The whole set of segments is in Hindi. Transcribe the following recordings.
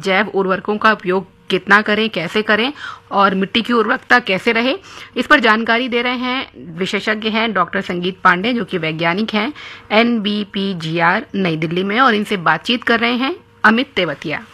जैव उर्वरकों का उपयोग कितना करें, कैसे करें और मिट्टी की उर्वरकता कैसे रहे, इस पर जानकारी दे रहे हैं विशेषज्ञ हैं डॉक्टर संगीत पांडे, जो कि वैज्ञानिक हैं NBPGR नई दिल्ली में, और इनसे बातचीत कर रहे हैं अमित तेवतिया।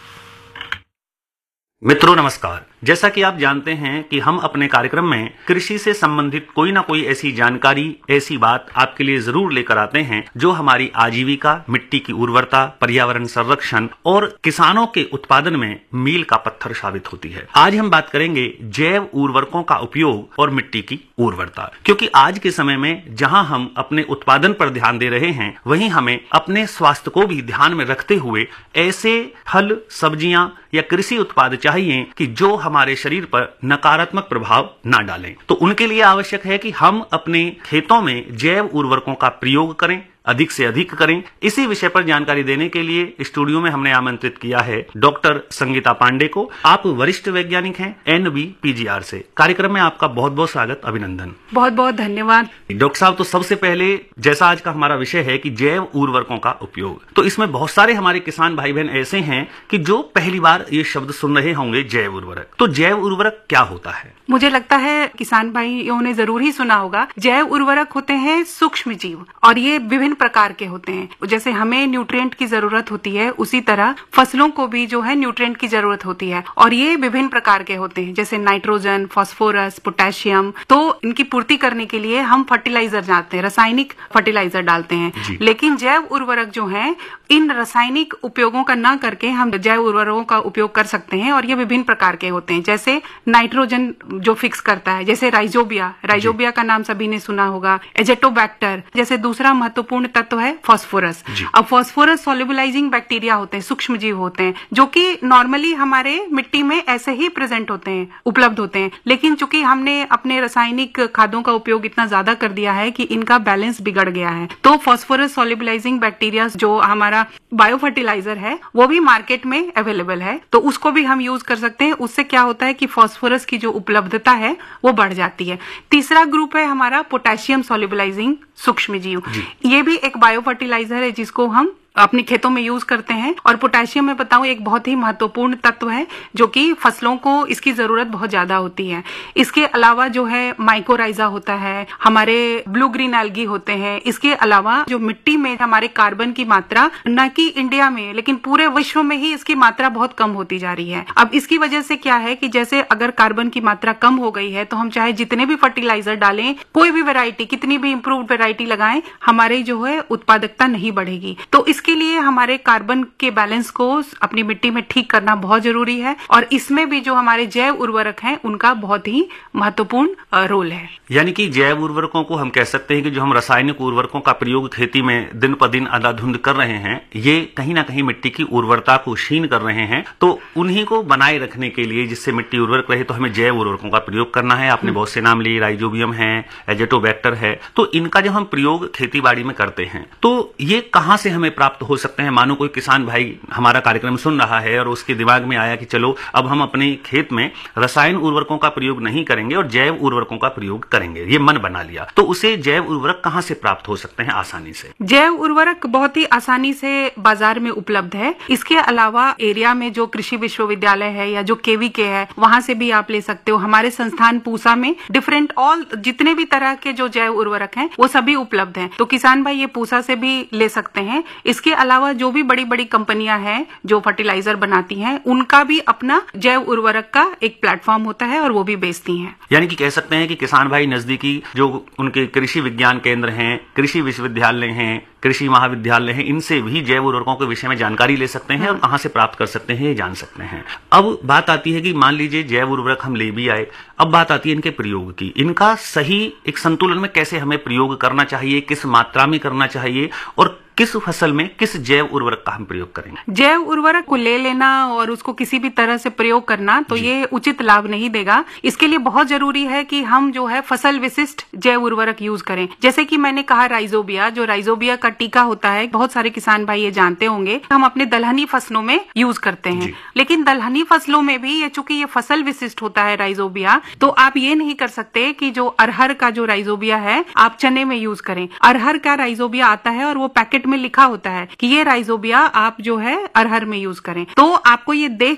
मित्रों नमस्कार। जैसा कि आप जानते हैं कि हम अपने कार्यक्रम में कृषि से संबंधित कोई ना कोई ऐसी जानकारी, ऐसी बात आपके लिए जरूर लेकर आते हैं जो हमारी आजीविका, मिट्टी की उर्वरता, पर्यावरण संरक्षण और किसानों के उत्पादन में मील का पत्थर साबित होती है। आज हम बात करेंगे जैव उर्वरकों का उपयोग और मिट्टी की उर्वरता, क्योंकि आज के समय में जहां हम अपने उत्पादन पर ध्यान दे रहे हैं, वहीं हमें अपने स्वास्थ्य को भी ध्यान में रखते हुए ऐसे फल, सब्जियां या कृषि उत्पाद चाहिए कि जो हमारे शरीर पर नकारात्मक प्रभाव ना डालें। तो उनके लिए आवश्यक है कि हम अपने खेतों में जैव उर्वरकों का प्रयोग करें, अधिक से अधिक करें। इसी विषय पर जानकारी देने के लिए स्टूडियो में हमने आमंत्रित किया है डॉक्टर संगीता पांडे को। आप वरिष्ठ वैज्ञानिक हैं NBPGR से। कार्यक्रम में आपका बहुत बहुत स्वागत, अभिनंदन। बहुत बहुत धन्यवाद। डॉक्टर साहब, तो सबसे पहले जैसा आज का हमारा विषय है कि जैव उर्वरकों का उपयोग, तो इसमें बहुत सारे हमारे किसान भाई बहन ऐसे हैं कि जो पहली बार ये शब्द सुन रहे होंगे जैव उर्वरक। तो जैव उर्वरक क्या होता है? मुझे लगता है किसान भाइयों ने जरूर ही सुना होगा। जैव उर्वरक होते हैं सूक्ष्म जीव, और ये विभिन्न प्रकार के होते हैं। जैसे हमें न्यूट्रिएंट की जरूरत होती है, उसी तरह फसलों को भी जो है न्यूट्रिएंट की जरूरत होती है, और ये विभिन्न प्रकार के होते हैं, जैसे नाइट्रोजन, फास्फोरस, पोटेशियम। तो इनकी पूर्ति करने के लिए हम फर्टिलाइजर डालते हैं, रासायनिक फर्टिलाइजर डालते हैं। लेकिन जैव उर्वरक जो है, इन रासायनिक उपयोगों का ना करके हम जैव उर्वरकों का उपयोग कर सकते हैं, और ये विभिन्न प्रकार के होते हैं। जैसे नाइट्रोजन जो फिक्स करता है, जैसे राइजोबिया का नाम सभी ने सुना होगा, एजेटोबैक्टर। जैसे दूसरा महत्वपूर्ण तत्व है फास्फोरस। अब फास्फोरस सोल्युबलाइजिंग बैक्टीरिया होते हैं, सूक्ष्म जीव होते हैं, जो कि नॉर्मली हमारे मिट्टी में ऐसे ही प्रेजेंट होते हैं, उपलब्ध होते हैं। लेकिन चूंकि हमने अपने रासायनिक खादों का उपयोग इतना ज्यादा कर दिया है कि इनका बैलेंस बिगड़ गया है। तो फास्फोरस सोल्युबलाइजिंग बैक्टीरिया जो हमारा बायो फर्टिलाइजर है, वो भी मार्केट में अवेलेबल है, तो उसको भी हम यूज कर सकते हैं। उससे क्या होता है कि फास्फोरस की जो उपलब्धता है वो बढ़ जाती है। तीसरा ग्रुप है हमारा पोटेशियम सोल्युबलाइजिंग सूक्ष्म जीव। ये भी एक बायो फर्टिलाइजर है जिसको हम अपने खेतों में यूज करते हैं। और पोटेशियम मैं बताऊं एक बहुत ही महत्वपूर्ण तत्व है, जो कि फसलों को इसकी जरूरत बहुत ज्यादा होती है। इसके अलावा जो है माइकोराइजा होता है, हमारे ब्लू ग्रीन एल्गी होते हैं। इसके अलावा जो मिट्टी में हमारे कार्बन की मात्रा, न कि इंडिया में लेकिन पूरे विश्व में ही इसकी मात्रा बहुत कम होती जा रही है। अब इसकी वजह से क्या है कि जैसे अगर कार्बन की मात्रा कम हो गई है, तो हम चाहे जितने भी फर्टिलाइजर डालें, कोई भी वेराइटी, कितनी भी इंप्रूव्ड वेराइटी लगाएं, हमारे जो है उत्पादकता नहीं बढ़ेगी। तो इसके लिए हमारे कार्बन के बैलेंस को अपनी मिट्टी में ठीक करना बहुत जरूरी है, और इसमें भी जो हमारे जैव उर्वरक हैं उनका बहुत ही महत्वपूर्ण रोल है। यानी कि जैव उर्वरकों को हम कह सकते हैं कि जो हम रासायनिक उर्वरकों का प्रयोग खेती में दिन पर दिन अंधाधुंध कर रहे हैं, ये कहीं ना कहीं मिट्टी की उर्वरता को क्षीण कर रहे हैं। तो उन्हीं को बनाए रखने के लिए, जिससे मिट्टी उर्वरक रहे, तो हमें जैव उर्वरकों का प्रयोग करना है। आपने बहुत से नाम लिए, राइजोबियम है, एजेटोबैक्टर है। तो इनका जब हम प्रयोग खेती बाड़ी में करते हैं, तो ये कहां से हमें प्राप्त हो सकते हैं? मानो कोई किसान भाई हमारा कार्यक्रम सुन रहा है और उसके दिमाग में आया कि चलो अब हम अपने खेत में रसायन उर्वरकों का प्रयोग नहीं करेंगे और जैव उर्वरकों का प्रयोग करेंगे, ये मन बना लिया। तो उसे जैव उर्वरक कहां से प्राप्त हो सकते हैं आसानी से? जैव उर्वरक बहुत ही आसानी से बाजार में उपलब्ध है। इसके अलावा एरिया में जो कृषि विश्वविद्यालय है या जो KVK है, वहां से भी आप ले सकते हो। हमारे संस्थान पूसा में डिफरेंट जितने भी तरह के जो जैव उर्वरक हैं वो सभी उपलब्ध हैं। तो किसान भाई ये पूसा से भी ले सकते हैं। इसके अलावा जो भी बड़ी बड़ी कंपनियां हैं जो फर्टिलाइजर बनाती हैं, उनका भी अपना जैव उर्वरक का एक प्लेटफॉर्म होता है और वो भी बेचती हैं। यानी कि कह सकते हैं कि किसान भाई नजदीकी जो उनके कृषि विज्ञान केंद्र हैं, कृषि विश्वविद्यालय हैं, कृषि महाविद्यालय हैं, इनसे भी जैव उर्वरकों के विषय में जानकारी ले सकते हैं और कहां से प्राप्त कर सकते हैं ये जान सकते हैं। अब बात आती है कि मान लीजिए जैव उर्वरक हम ले भी आए, अब बात आती है इनके प्रयोग की। इनका सही एक संतुलन में कैसे हमें प्रयोग करना चाहिए, किस मात्रा में करना चाहिए, और किस फसल में किस जैव उर्वरक का हम प्रयोग करेंगे? जैव उर्वरक को ले लेना और उसको किसी भी तरह से प्रयोग करना तो ये उचित लाभ नहीं देगा। इसके लिए बहुत जरूरी है कि हम जो है फसल विशिष्ट जैव उर्वरक यूज करें। जैसे कि मैंने कहा राइजोबिया का टीका होता है, बहुत सारे किसान भाई ये जानते होंगे, हम अपने दलहनी फसलों में यूज करते हैं। लेकिन दलहनी फसलों में भी ये चूंकि ये फसल विशिष्ट होता है राइजोबिया, तो आप ये नहीं कर सकते कि जो अरहर का जो राइजोबिया है आप चने में यूज करें। अरहर का राइजोबिया आता है और वो पैकेट में लिखा होता है कि ये राइजोबिया आप जो है अरहर में यूज करें। तो आपको ये देख